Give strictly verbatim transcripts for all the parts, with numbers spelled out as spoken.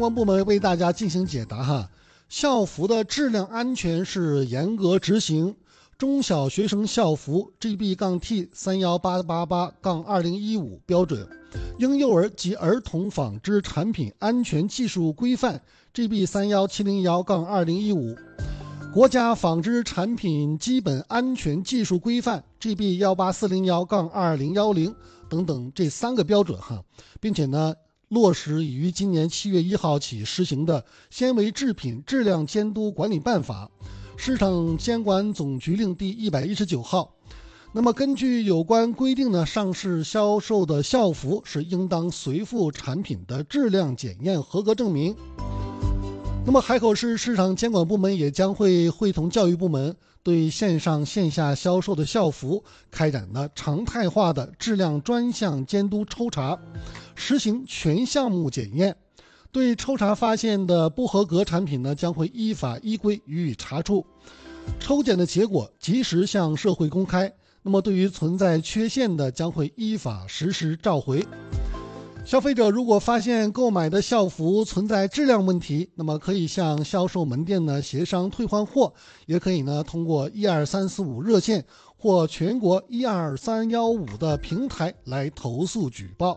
关部门为大家进行解答哈。校服的质量安全是严格执行，中小学生校服 G B T 三一八八八二零一五标准，婴幼儿及儿童纺织产品安全技术规范 G B 三一七零一二零一五，国家纺织产品基本安全技术规范 G B 一八四零一二零一零等等这三个标准哈，并且呢落实已于今年七月一号起实行的纤维制品质量监督管理办法，市场监管总局令第一百一十九号。那么根据有关规定呢，上市销售的校服是应当随附产品的质量检验合格证明。那么海口市市场监管部门也将会会同教育部门对线上线下销售的校服开展了常态化的质量专项监督抽查，实行全项目检验。对抽查发现的不合格产品呢，将会依法依规予以查处，抽检的结果及时向社会公开。那么对于存在缺陷的，将会依法实施召回。消费者如果发现购买的校服存在质量问题，那么可以向销售门店呢协商退换货，也可以呢通过一二三四五热线或全国一二三一五的平台来投诉举报。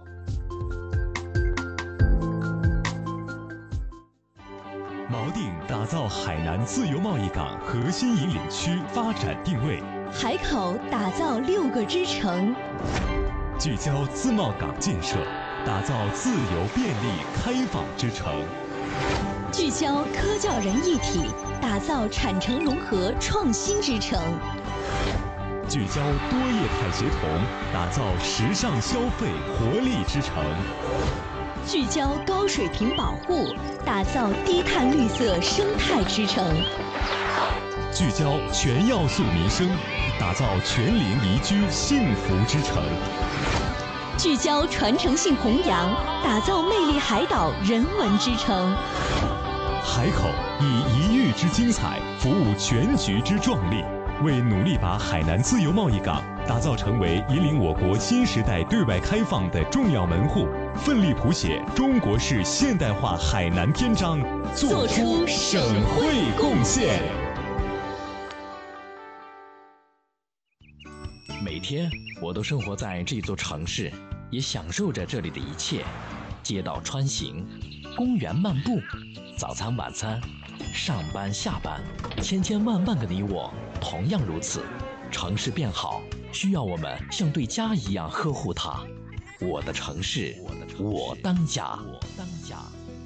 锚定打造海南自由贸易港核心引领区发展定位， 海口打造六个支城， 聚焦自贸港建设，打造自由便利开放之城， 聚焦科教人一体，打造产城融合创新之城， 聚焦多业态协同，打造时尚消费活力之城， 聚焦高水平保护，打造低碳绿色生态之城， 聚焦全要素民生，打造全龄宜居幸福之城， 聚焦传承性弘扬，打造魅力海岛人文之城。 海口以一域之精彩服务全局之壮丽，为努力把海南自由贸易港打造成为引领我国新时代对外开放的重要门户，奋力谱写中国式现代化海南篇章，做出省会贡献。 每天我都生活在这座城市，也享受着这里的一切。街道穿行，公园漫步，早餐晚餐，上班下班，千千万万个你我同样如此。城市变好，需要我们像对家一样呵护它。我的城市，我当家。我当家。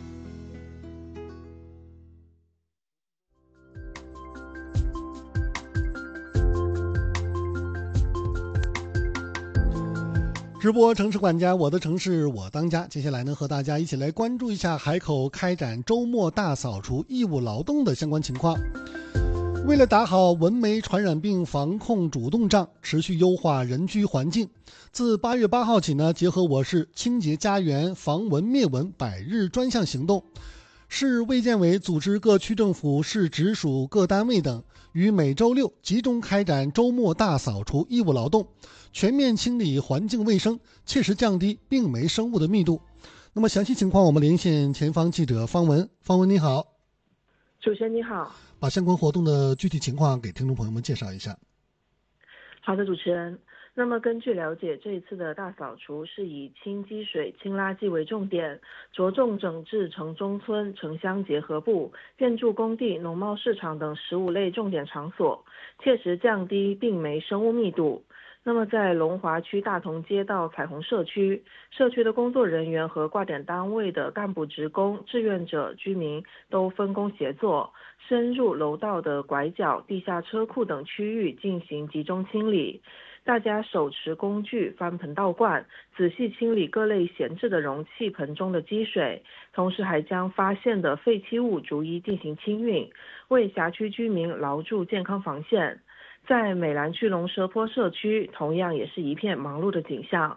直播城市管家，我的城市我当家。接下来呢，和大家一起来关注一下海口开展周末大扫除义务劳动的相关情况。为了打好蚊媒传染病防控主动仗，持续优化人居环境，自八月八号起呢，结合我市清洁家园防蚊灭蚊百日专项行动，市卫健委组织各区政府、市直属各单位等，于每周六集中开展周末大扫除义务劳动，全面清理环境卫生，切实降低病媒生物的密度。那么详细情况，我们连线前方记者方文。方文你好。 主持人你好。 把相关活动的具体情况给听众朋友们介绍一下。 好的，主持人。那么根据了解，这一次的大扫除是以清积水、清垃圾为重点，着重整治城中村、城乡结合部、建筑工地、农贸市场等十五类重点场所，切实降低病媒生物密度。那么在龙华区大同街道彩虹社区，社区的工作人员和挂点单位的干部职工、志愿者、居民都分工协作，深入楼道的拐角、地下车库等区域进行集中清理。大家手持工具翻盆倒罐，仔细清理各类闲置的容器盆中的积水，同时还将发现的废弃物逐一进行清运，为辖区居民牢筑健康防线。在美兰区龙蛇坡社区，同样也是一片忙碌的景象。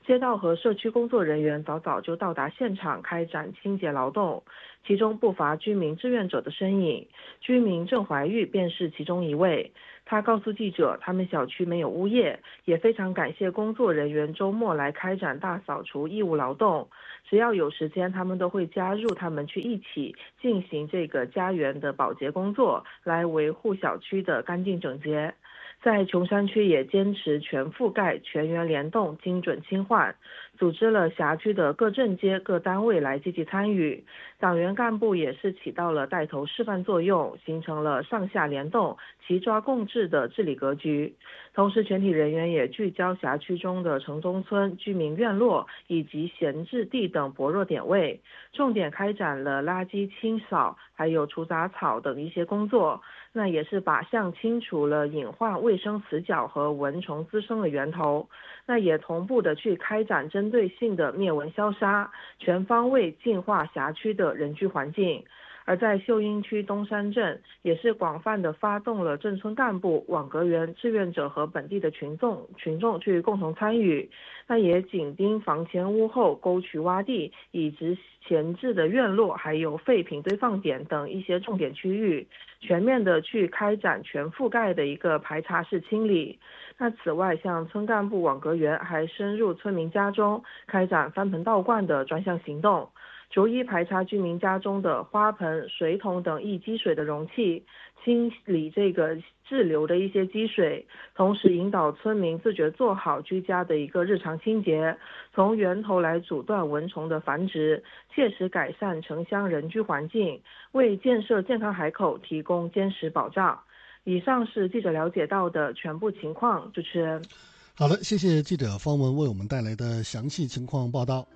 街道和社区工作人员早早就到达现场开展清洁劳动，其中不乏居民志愿者的身影。居民郑怀玉便是其中一位。他告诉记者，他们小区没有物业，也非常感谢工作人员周末来开展大扫除义务劳动。只要有时间，他们都会加入他们去一起进行这个家园的保洁工作，来维护小区的干净整洁。在琼山区也坚持全覆盖、全员联动、精准清换，组织了辖区的各镇街、各单位来积极参与。党员干部也是起到了带头示范作用，形成了上下联动、齐抓共治的治理格局。同时，全体人员也聚焦辖区中的城中村、居民院落以及闲置地等薄弱点位，重点开展了垃圾清扫，还有除杂草等一些工作。那也是靶向清除了隐患卫生死角和蚊虫滋生的源头，那也同步的去开展针对性的灭蚊消杀，全方位净化辖区的人居环境。而在秀英区东山镇，也是广泛的发动了镇村干部、网格员、志愿者和本地的群众群众去共同参与。那也紧盯房前屋后、沟渠洼地以及闲置的院落，还有废品堆放点等一些重点区域，全面的去开展全覆盖的一个排查式清理。那此外，像村干部、网格员还深入村民家中，开展翻盆倒灌的专项行动，逐一排查居民家中的花盆、水桶等易积水的容器，清理这个滞留的一些积水，同时引导村民自觉做好居家的一个日常清洁，从源头来阻断蚊虫的繁殖，切实改善城乡人居环境，为建设健康海口提供坚实保障。以上是记者了解到的全部情况，主持人。 好的，谢谢记者方文为我们带来的详细情况报道。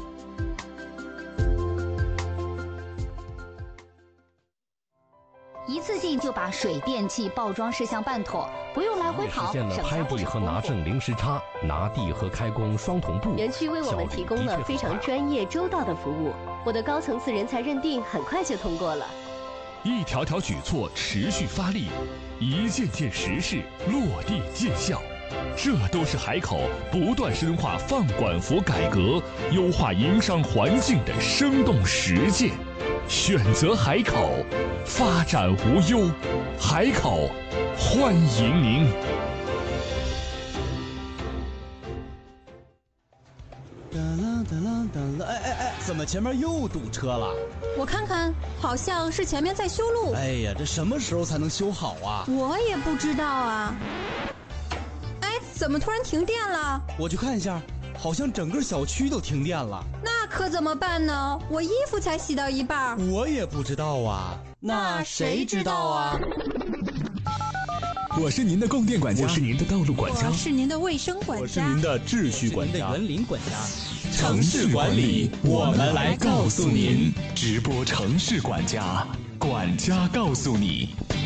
一次性就把水电气报装事项办妥，不用来回跑， 实现了拍地和拿证零时差，拿地和开工双同步。 园区为我们提供了非常专业周到的服务，我的高层次人才认定很快就通过了。 一条条举措持续发力，一件件实事落地见效，这都是海口不断深化放管服改革、优化营商环境的生动实践。选择海口，发展无忧。海口，欢迎您。 哒啦哒啦哒啦！哎哎哎，怎么前面又堵车了？ 我看看，好像是前面在修路。 哎呀，这什么时候才能修好啊？ 我也不知道啊。哎，怎么突然停电了？ 我去看一下，好像整个小区都停电了。 那可怎么办呢？我衣服才洗到一半。 我也不知道啊。 那谁知道啊？ 我是您的供电管家，我是您的道路管家， 我是您的卫生管家， 我是您的秩序管家， 园林管家。 城市管理，我们来告诉您。直播城市管家，管家告诉你。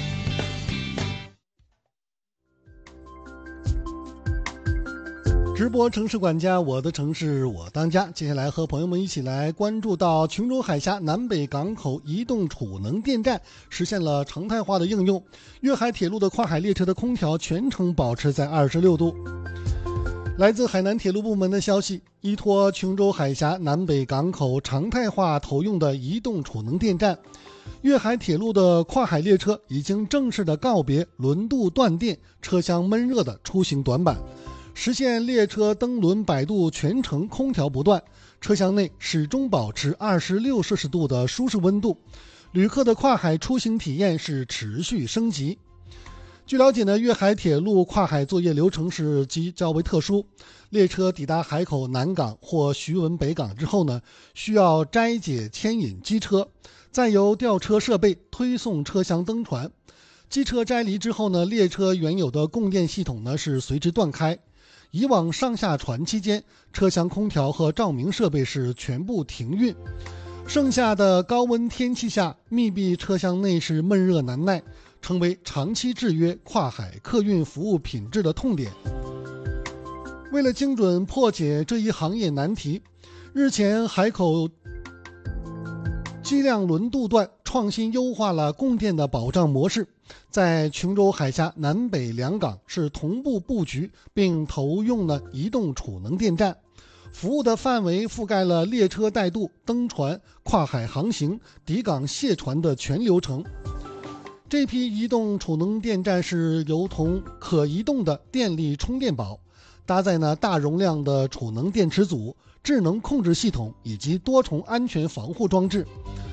直播城市管家，我的城市我当家。接下来和朋友们一起来关注到琼州海峡南北港口移动储能电站实现了常态化的应用，粤海铁路的跨海列车的空调全程保持在二十六度。来自海南铁路部门的消息，依托琼州海峡南北港口常态化投用的移动储能电站，粤海铁路的跨海列车已经正式的告别轮渡断电、车厢闷热的出行短板，实现列车登轮摆渡全程空调不断，车厢内始终保持二十六摄氏度的舒适温度，旅客的跨海出行体验是持续升级。据了解呢，粤海铁路跨海作业流程是极较为特殊，列车抵达海口南港或徐闻北港之后呢，需要摘解牵引机车，再由吊车设备推送车厢登船。机车摘离之后呢，列车原有的供电系统呢是随之断开。以往上下船期间，车厢空调和照明设备是全部停运。盛夏的高温天气下，密闭车厢内是闷热难耐，成为长期制约跨海客运服务品质的痛点。为了精准破解这一行业难题，日前海口机量轮渡段创新优化了供电的保障模式，在琼州海峡南北两港是同步布局并投用了移动储能电站， 服务的范围覆盖了列车带渡、登船、跨海航行、抵港卸船的全流程。这批移动储能电站是由同可移动的电力充电宝，搭载呢大容量的储能电池组、智能控制系统以及多重安全防护装置，